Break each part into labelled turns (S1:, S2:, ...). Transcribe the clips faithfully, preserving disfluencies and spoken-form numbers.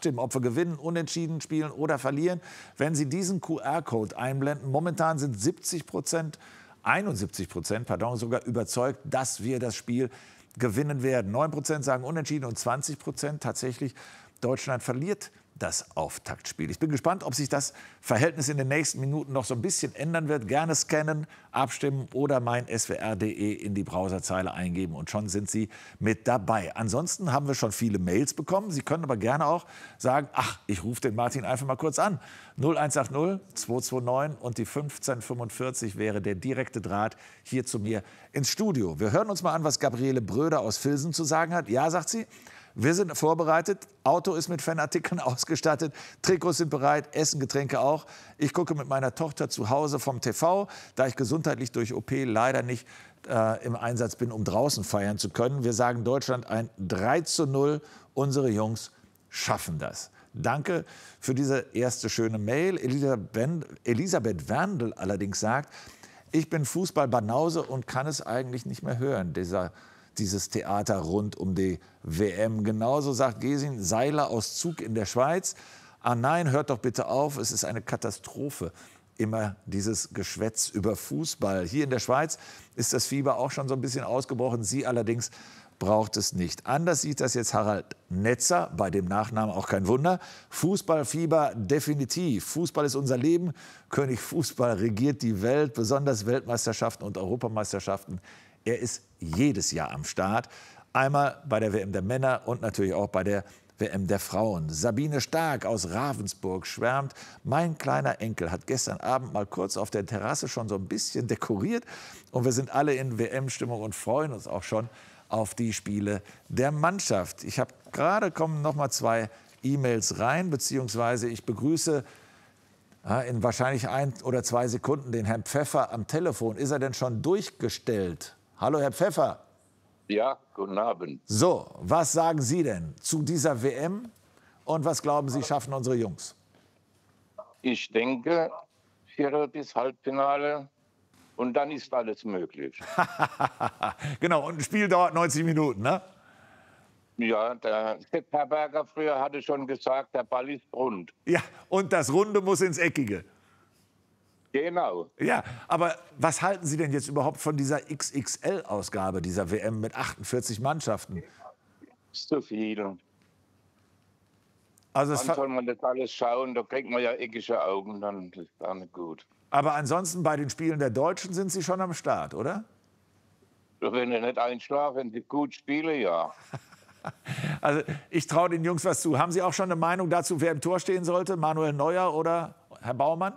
S1: abstimmen, ob wir gewinnen, unentschieden spielen oder verlieren, wenn Sie diesen Q R-Code einblenden. Momentan sind siebzig Prozent, einundsiebzig Prozent, pardon, sogar überzeugt, dass wir das Spiel gewinnen werden. neun Prozent sagen unentschieden und zwanzig Prozent tatsächlich, Deutschland verliert das Auftaktspiel. Ich bin gespannt, ob sich das Verhältnis in den nächsten Minuten noch so ein bisschen ändern wird. Gerne scannen, abstimmen oder mein S W R punkt de in die Browserzeile eingeben und schon sind Sie mit dabei. Ansonsten haben wir schon viele Mails bekommen. Sie können aber gerne auch sagen, ach, ich rufe den Martin einfach mal kurz an. null eins acht null zwei zwei neun und die fünfzehn fünfundvierzig wäre der direkte Draht hier zu mir ins Studio. Wir hören uns mal an, was Gabriele Bröder aus Vilsen zu sagen hat. Ja, sagt sie. Wir sind vorbereitet, Auto ist mit Fanartikeln ausgestattet, Trikots sind bereit, Essen, Getränke auch. Ich gucke mit meiner Tochter zu Hause vom T V, da ich gesundheitlich durch O P leider nicht äh, im Einsatz bin, um draußen feiern zu können. Wir sagen Deutschland ein drei zu null, unsere Jungs schaffen das. Danke für diese erste schöne Mail. Elisabeth, Elisabeth Werndl allerdings sagt, ich bin Fußball-Banause und kann es eigentlich nicht mehr hören, dieser dieses Theater rund um die W M. Genauso sagt Gesin Seiler aus Zug in der Schweiz. Ah nein, hört doch bitte auf, es ist eine Katastrophe. Immer dieses Geschwätz über Fußball. Hier in der Schweiz ist das Fieber auch schon so ein bisschen ausgebrochen. Sie allerdings braucht es nicht. Anders sieht das jetzt Harald Netzer, bei dem Nachnamen auch kein Wunder. Fußballfieber definitiv. Fußball ist unser Leben. König Fußball regiert die Welt, besonders Weltmeisterschaften und Europameisterschaften. Er ist jedes Jahr am Start. Einmal bei der W M der Männer und natürlich auch bei der W M der Frauen. Sabine Stark aus Ravensburg schwärmt. Mein kleiner Enkel hat gestern Abend mal kurz auf der Terrasse schon so ein bisschen dekoriert. Und wir sind alle in W M-Stimmung und freuen uns auch schon auf die Spiele der Mannschaft. Ich habe gerade kommen noch mal zwei E-Mails rein, beziehungsweise ich begrüße ja, in wahrscheinlich ein oder zwei Sekunden den Herrn Pfeffer am Telefon. Ist er denn schon durchgestellt? Hallo, Herr Pfeffer.
S2: Ja, guten Abend.
S1: So, was sagen Sie denn zu dieser W M und was glauben Sie, schaffen unsere Jungs?
S2: Ich denke, Viertel- bis Halbfinale und dann ist alles möglich.
S1: Genau, und ein Spiel dauert neunzig Minuten, ne?
S2: Ja, der Sepp Herberger früher hatte schon gesagt, der Ball ist rund.
S1: Ja, und das Runde muss ins Eckige.
S2: Genau.
S1: Ja, aber was halten Sie denn jetzt überhaupt von dieser X X L-Ausgabe dieser W M mit achtundvierzig Mannschaften?
S2: Ist zu viel.
S1: Also
S2: Wann soll man das alles schauen? Da kriegt man ja eckige Augen, dann ist das gar nicht gut.
S1: Aber ansonsten bei den Spielen der Deutschen sind Sie schon am Start, oder?
S2: Wenn ich nicht einschlafe, wenn sie gut spielen, ja.
S1: Also ich traue den Jungs was zu. Haben Sie auch schon eine Meinung dazu, wer im Tor stehen sollte? Manuel Neuer oder Herr Baumann?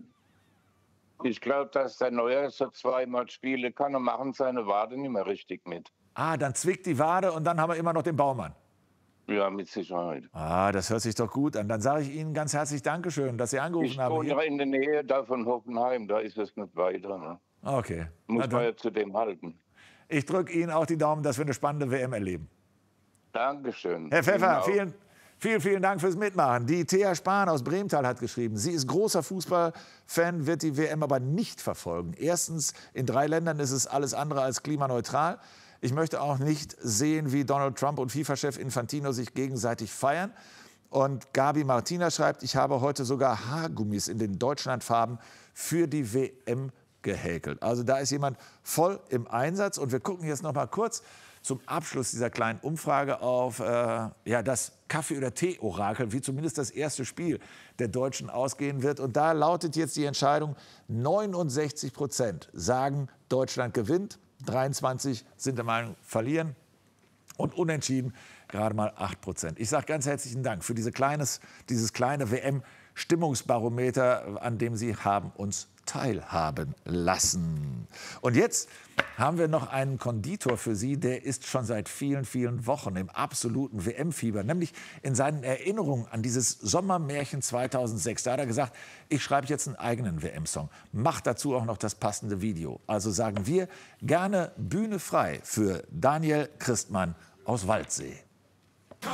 S2: Ich glaube, dass der Neuer so zweimal spielen kann und machen seine Wade nicht mehr richtig mit.
S1: Ah, dann zwickt die Wade und dann haben wir immer noch den Baumann.
S2: Ja, mit Sicherheit.
S1: Ah, das hört sich doch gut an. Dann sage ich Ihnen ganz herzlich Dankeschön, dass Sie angerufen
S2: Ich
S1: haben.
S2: wohne
S1: Hier.
S2: ja in der Nähe da von Hoffenheim, da ist es nicht weiter. Ne?
S1: Okay.
S2: Muss man ja zu dem halten.
S1: Ich drücke Ihnen auch die Daumen, dass wir eine spannende W M erleben.
S2: Dankeschön.
S1: Herr Pfeffer, vielen, vielen, vielen Dank fürs Mitmachen. Die Thea Spahn aus Bremtal hat geschrieben, sie ist großer Fußballfan, wird die W M aber nicht verfolgen. Erstens, in drei Ländern ist es alles andere als klimaneutral. Ich möchte auch nicht sehen, wie Donald Trump und FIFA-Chef Infantino sich gegenseitig feiern. Und Gabi Martina schreibt, ich habe heute sogar Haargummis in den Deutschlandfarben für die W M gehäkelt. Also da ist jemand voll im Einsatz. Und wir gucken jetzt noch mal kurz zum Abschluss dieser kleinen Umfrage auf äh, ja, das Kaffee- oder Tee-Orakel, wie zumindest das erste Spiel der Deutschen ausgehen wird. Und da lautet jetzt die Entscheidung, neunundsechzig Prozent sagen, Deutschland gewinnt, dreiundzwanzig sind der Meinung, verlieren und unentschieden gerade mal acht Prozent. Ich sage ganz herzlichen Dank für diese kleines, dieses kleine W M-Stimmungsbarometer, an dem Sie haben uns teilhaben lassen. Und jetzt haben wir noch einen Konditor für Sie, der ist schon seit vielen, vielen Wochen im absoluten W M-Fieber, nämlich in seinen Erinnerungen an dieses Sommermärchen zweitausendsechs. Da hat er gesagt, ich schreibe jetzt einen eigenen W M-Song, macht dazu auch noch das passende Video. Also sagen wir gerne Bühne frei für Daniel Christmann aus Waldsee.
S3: Komm,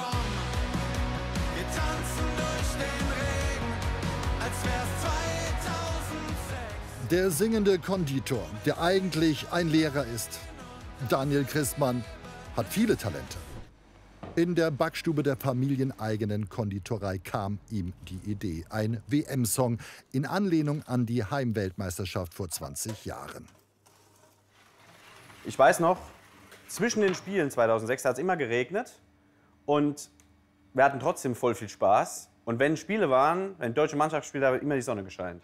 S3: wir tanzen durch den Regen, als wär's zweitausendsechs.
S4: Der singende Konditor, der eigentlich ein Lehrer ist. Daniel Christmann hat viele Talente. In der Backstube der familieneigenen Konditorei kam ihm die Idee. Ein W M-Song in Anlehnung an die Heimweltmeisterschaft vor zwanzig Jahren.
S5: Ich weiß noch, zwischen den Spielen zweitausendsechs hat es immer geregnet und wir hatten trotzdem voll viel Spaß. Und wenn Spiele waren, wenn deutsche Mannschaft spielte, hat immer die Sonne gescheint.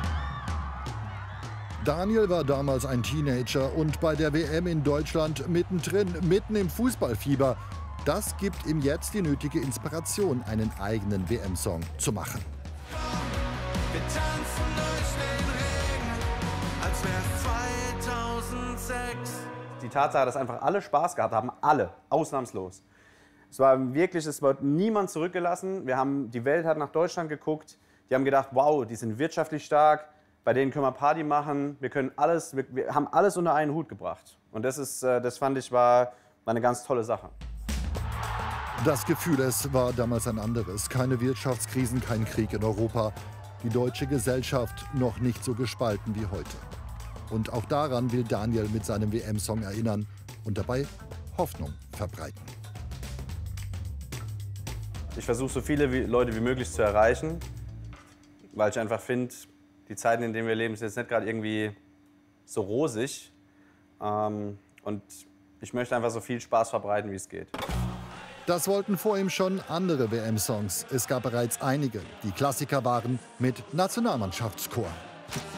S4: Daniel war damals ein Teenager und bei der W M in Deutschland mittendrin, mitten im Fußballfieber. Das gibt ihm jetzt die nötige Inspiration, einen eigenen W M-Song zu machen.
S3: Wir tanzen durch den Regen, als wär's zweitausendsechs.
S5: Die Tatsache, dass einfach alle Spaß gehabt haben, alle, ausnahmslos. Es war wirklich, es wird niemand zurückgelassen. Wir haben, die Welt hat nach Deutschland geguckt. Die haben gedacht, wow, die sind wirtschaftlich stark, bei denen können wir Party machen. Wir können alles, wir, wir haben alles unter einen Hut gebracht. Und das ist, das fand ich, war, war eine ganz tolle Sache.
S4: Das Gefühl, es war damals ein anderes. Keine Wirtschaftskrisen, kein Krieg in Europa. Die deutsche Gesellschaft noch nicht so gespalten wie heute. Und auch daran will Daniel mit seinem W M-Song erinnern und dabei Hoffnung verbreiten.
S5: Ich versuche, so viele wie Leute wie möglich zu erreichen, weil ich einfach finde, die Zeiten, in denen wir leben, sind jetzt nicht gerade irgendwie so rosig. Ähm, und ich möchte einfach so viel Spaß verbreiten, wie es geht.
S4: Das wollten vor ihm schon andere W M-Songs. Es gab bereits einige, die Klassiker waren mit Nationalmannschaftschor.